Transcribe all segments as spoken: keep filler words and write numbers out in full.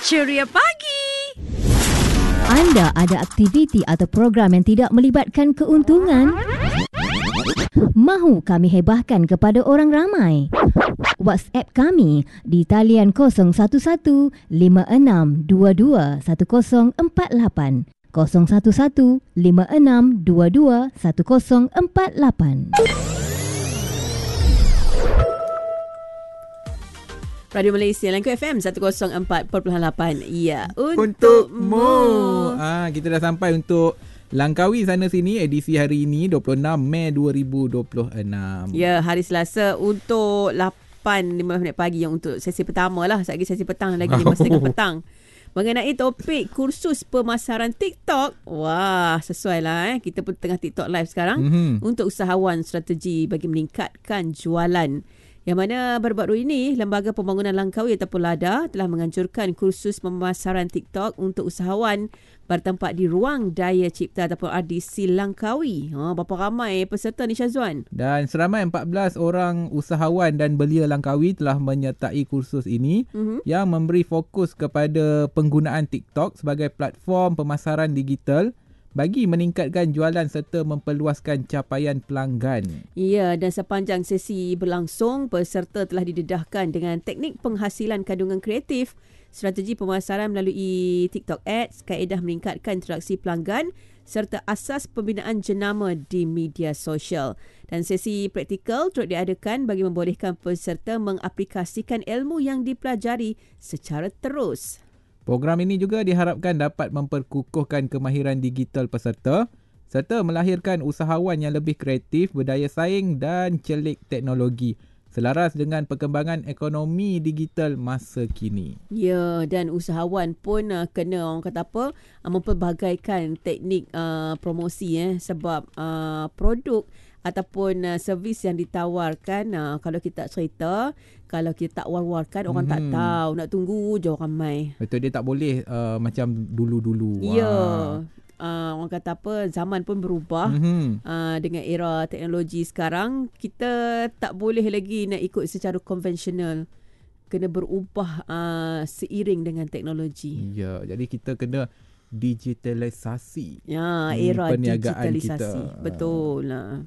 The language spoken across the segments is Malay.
Ceria Pagi. Anda ada aktiviti atau program yang tidak melibatkan keuntungan? Mahu kami hebahkan kepada orang ramai? WhatsApp kami di talian kosong satu satu lima enam dua dua satu kosong empat lapan kosong satu satu lima enam dua dua satu kosong empat lapan. Radio Malaysia Langkawi F M seratus empat perpuluhan lapan. Ya, untukmu. Ah, kita dah sampai untuk Langkawi sana sini edisi hari ini dua puluh enam Mei dua ribu dua puluh enam. Ya, hari Selasa untuk lapan lima minit pagi yang untuk sesi pertama lah. Sekejap lagi sesi petang lagi lima tiga puluh petang. Mengenai topik kursus pemasaran TikTok. Wah, sesuai lah eh. Kita pun tengah TikTok live sekarang. Mm-hmm. Untuk usahawan strategi bagi meningkatkan jualan. Yang mana baru-baru ini Lembaga Pembangunan Langkawi ataupun LADA telah menganjurkan kursus pemasaran TikTok untuk usahawan bertempat di Ruang Daya Cipta ataupun R D C Langkawi. Ha, berapa ramai peserta ni Syazwan? Dan seramai empat belas orang usahawan dan belia Langkawi telah menyertai kursus ini mm-hmm. yang memberi fokus kepada penggunaan TikTok sebagai platform pemasaran digital bagi meningkatkan jualan serta memperluaskan capaian pelanggan. Ya, dan sepanjang sesi berlangsung, peserta telah didedahkan dengan teknik penghasilan kandungan kreatif, strategi pemasaran melalui TikTok Ads, kaedah meningkatkan interaksi pelanggan serta asas pembinaan jenama di media sosial. Dan sesi praktikal turut diadakan bagi membolehkan peserta mengaplikasikan ilmu yang dipelajari secara terus. Program ini juga diharapkan dapat memperkukuhkan kemahiran digital peserta serta melahirkan usahawan yang lebih kreatif, berdaya saing dan celik teknologi selaras dengan perkembangan ekonomi digital masa kini. Ya, dan usahawan pun uh, kena orang kata apa uh, memperbagaikan teknik uh, promosi eh sebab uh, produk ataupun uh, servis yang ditawarkan, uh, kalau kita cerita, kalau kita tak war-warkan, orang mm-hmm. tak tahu, nak tunggu je orang mai. Betul, dia tak boleh uh, macam dulu-dulu. Ya, uh, orang kata apa, zaman pun berubah. Mm-hmm. uh, dengan era teknologi sekarang, kita tak boleh lagi nak ikut secara konvensional, kena berubah uh, seiring dengan teknologi. Ya, jadi kita kena digitalisasi. Ya, era digitalisasi kita. Betul lah.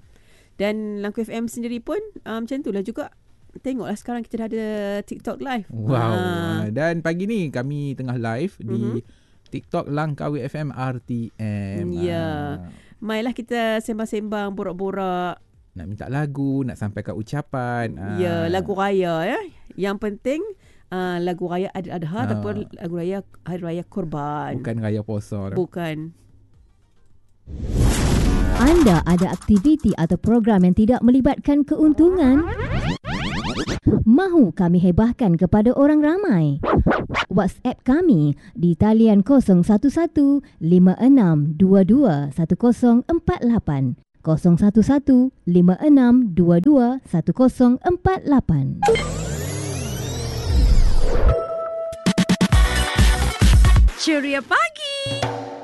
Dan Langkawi F M sendiri pun um, macam itulah juga. Tengoklah sekarang kita dah ada TikTok live. Wow. Ha. Dan pagi ni kami tengah live di mm-hmm. TikTok Langkawi F M R T M. Ya. Ha. Mailah kita sembang-sembang, borak-borak. Nak minta lagu, nak sampaikan ucapan. Ya, ha. Lagu raya ya. Yang penting uh, lagu raya Adha ha. ataupun lagu raya Hari Raya Korban. Bukan raya puasa. Bukan. Anda ada aktiviti atau program yang tidak melibatkan keuntungan? Mahu kami hebahkan kepada orang ramai? WhatsApp kami di talian kosong satu satu lima enam dua dua satu kosong empat lapan kosong satu satu lima enam dua dua satu kosong empat lapan. Ceria Pagi.